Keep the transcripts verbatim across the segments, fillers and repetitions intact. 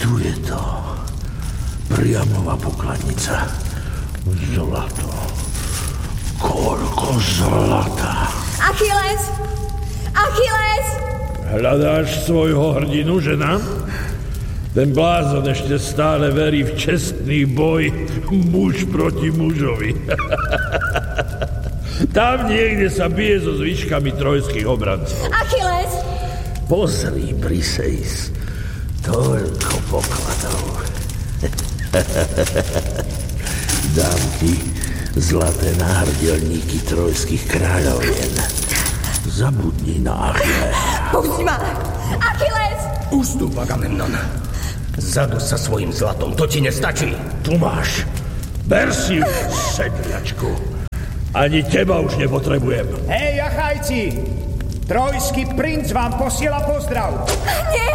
Tu je to. Priamová pokladnica. Zlato. Koľko zlata. Achilles! Achilles! Hľadáš svojho hrdinu, žena? Ten blázon ešte stále verí v čestný boj muž proti mužovi. Tam niekde sa bije so zvyškami trojských obrancov. Achilles! Pozri, Briseis, toľko pokladov. Dám ti zlaté náhrdelníky trojských kráľovien. Zabudni na Achillea. Pusť ma! Achilles! Ústup, Agamemnon. Zadu sa svojím zlatom, to ti nestačí. Tu máš. Ber si ju, sedliačku. Ani teba už nepotrebujem. Hej, Achajci! Trojský princ vám posiela pozdrav. Nie!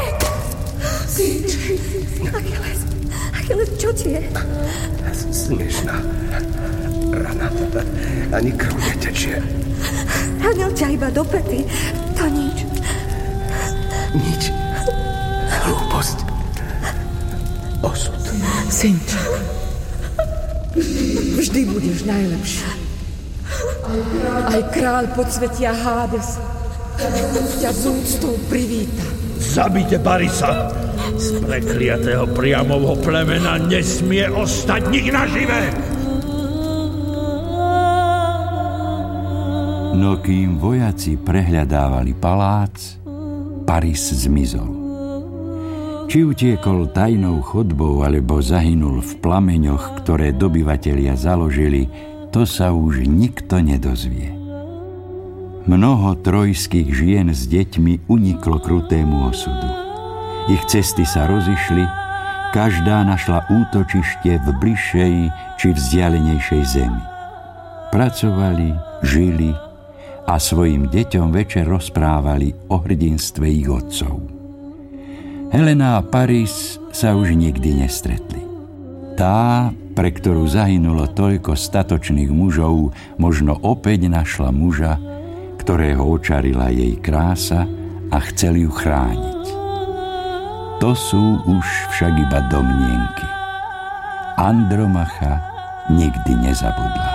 Achilles, Achilles, čo ti je? Smiešná rana. Ani krv netečie. Ranil ťa iba do pety. To nič. Nič. Hlúposť. Osud. Synček, vždy budeš najlepší. Aj kráľ podsvetia Hádes ťa z úctou privíta. Zabite Parisa! Z prekliatého Priamovho plemena nesmie ostať nik nažive! No kým vojaci prehľadávali palác, Paris zmizol. Či utiekol tajnou chodbou, alebo zahynul v plameňoch, ktoré dobyvatelia založili, to sa už nikto nedozvie. Mnoho trojských žien s deťmi uniklo krutému osudu. Ich cesty sa rozišli, každá našla útočište v bližšej či vzdialenejšej zemi. Pracovali, žili a svojim deťom večer rozprávali o hrdinstve ich otcov. Helena a Paris sa už nikdy nestretli. Tá, pre ktorú zahynulo toľko statočných mužov, možno opäť našla muža, ktorého očarila jej krása a chcel ju chrániť. To sú už však iba domnienky. Andromacha nikdy nezabudla.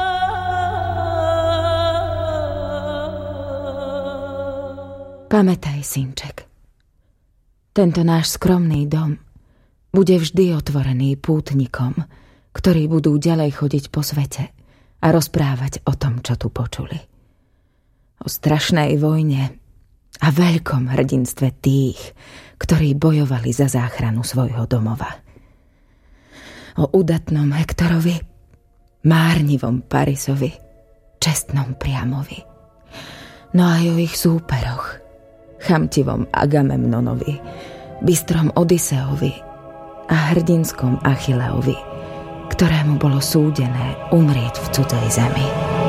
Pamätaj, synček. Tento náš skromný dom bude vždy otvorený pútnikom, ktorí budú ďalej chodiť po svete a rozprávať o tom, čo tu počuli. O strašnej vojne a veľkom hrdinstve tých, ktorí bojovali za záchranu svojho domova. O udatnom Hektorovi, márnivom Parisovi, čestnom Priamovi, no aj o ich súperoch, chamtivom Agamemnonovi, bystrom Odysseovi a hrdinskom Achilleovi, ktorému bolo súdené umrieť v cudzej zemi.